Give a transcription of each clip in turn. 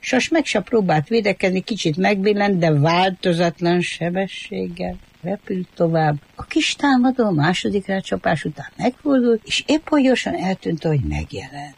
Sas meg se próbált védekezni, kicsit megbillent, de változatlan sebességgel repült tovább. A kis támadó a második rácsapás után megfordult, és épp olyan gyorsan eltűnt, ahogy megjelent.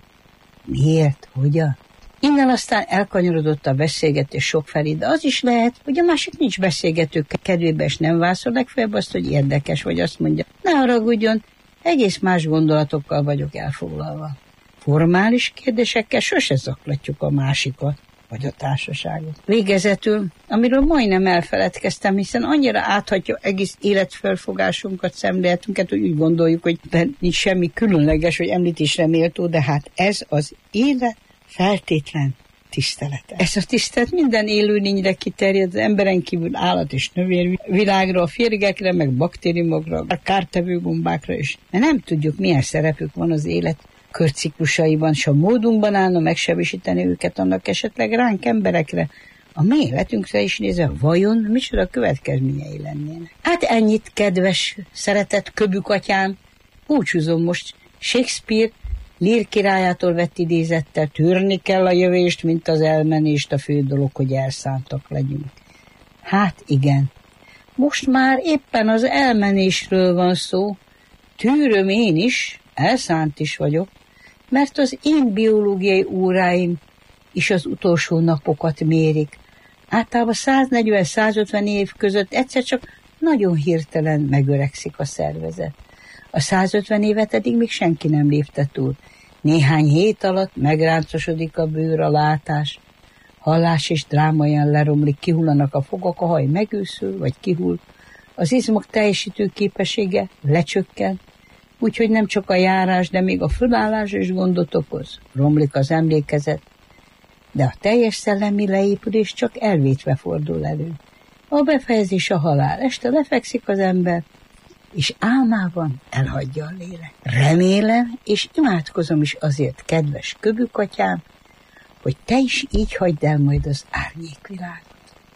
Miért? Hogyan? Innen aztán elkanyarodott a beszélgetés sokfelé, de az is lehet, hogy a másik nincs beszélgető kedvébe, és nem válaszol, legfeljebb azt, hogy érdekes, vagy azt mondja, ne haragudjon, egész más gondolatokkal vagyok elfoglalva. Formális kérdésekkel sose zaklatjuk a másikat, vagy a társaságot. Végezetül, amiről majdnem elfeledkeztem, hiszen annyira áthatja egész életfelfogásunkat, szemléletünket, hogy úgy gondoljuk, hogy nincs semmi különleges, vagy említésre méltó, de hát ez az élet feltétlen tisztelete. Ez a tisztelet minden élőlényre kiterjed, az emberen kívül állat és növényvilágra, a férgekre, meg baktériumokra, a kártevő gombákra is. Mert nem tudjuk, milyen szerepük van az élet körciklusaiban, s a módunkban állna megsebesíteni őket, annak esetleg ránk emberekre, a mi életünkre is nézve, vajon micsoda következményei lennének. Hát ennyit, kedves, szeretett köbükatyám, búcsúzom most. Shakespeare Lear királyától vett idézettel, tűrni kell a jövést, mint az elmenést, a fő dolog, hogy elszántak legyünk. Hát igen, most már éppen az elmenésről van szó, tűröm én is, elszánt is vagyok, mert az én biológiai óráim is az utolsó napokat mérik. Általában 140-150 év között egyszer csak nagyon hirtelen megöregszik a szervezet. A 150 évet eddig még senki nem lépte túl. Néhány hét alatt megráncosodik a bőr, a látás, hallás és drámaian leromlik, kihullanak a fogak, a haj megőszül vagy kihull, az izmok teljesítő képessége lecsökken, úgyhogy nem csak a járás, de még a fölállás is gondot okoz. Romlik az emlékezet, de a teljes szellemi leépülés csak elvétve fordul elő. A befejezés a halál. Este lefekszik az ember, és álmában elhagyja a lélek. Remélem, és imádkozom is azért, kedves köbükatyám, hogy te is így hagyd el majd az árnyékvilágot.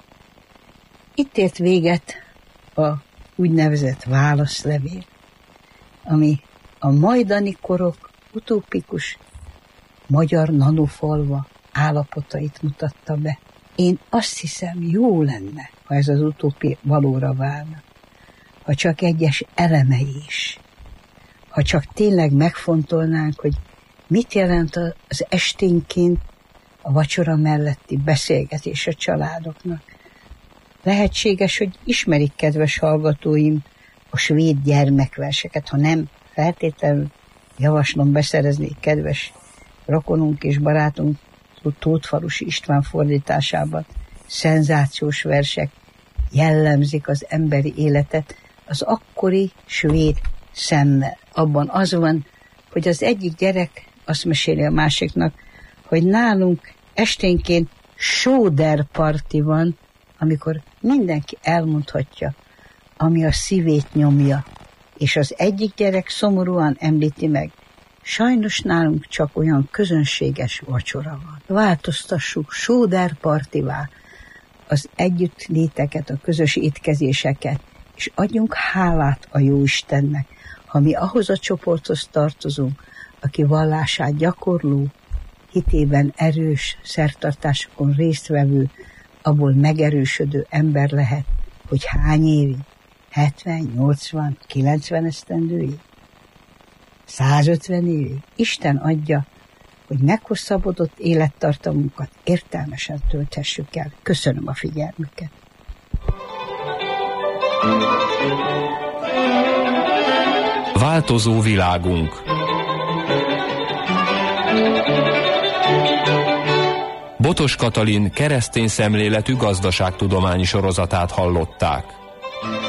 Itt ért véget a úgynevezett válaszlevél, ami a majdani korok utópikus magyar nanofalva állapotait mutatta be. Én azt hiszem, jó lenne, ha ez az utópia valóra válna, ha csak egyes elemei is, ha csak tényleg megfontolnánk, hogy mit jelent az esténként a vacsora melletti beszélgetés a családoknak. Lehetséges, hogy ismerik, kedves hallgatóim, a svéd gyermekverseket, ha nem, feltétlenül javaslom beszerezni kedves rokonunk és barátunk Tótfalusi István fordításában. Szenzációs versek jellemzik az emberi életet az akkori svéd szemmel. Abban az van, hogy az egyik gyerek azt meséli a másiknak, hogy nálunk esténként sóderparti van, amikor mindenki elmondhatja, ami a szívét nyomja, és az egyik gyerek szomorúan említi meg, sajnos nálunk csak olyan közönséges vacsora van. Változtassuk sóderpartivá az együttléteket, a közös étkezéseket, és adjunk hálát a Jóistennek, ha mi ahhoz a csoporthoz tartozunk, aki vallását gyakorló, hitében erős, szertartásokon résztvevő, abból megerősödő ember lehet, hogy hány évi? 70, 80, 90 esztendőig? 150 évig? Isten adja, hogy meghosszabbodott élettartamunkat értelmesen tölthessük el. Köszönöm a figyelmüket. Változó világunk. Botos Katalin keresztény szemléletű gazdaságtudományi sorozatát hallották.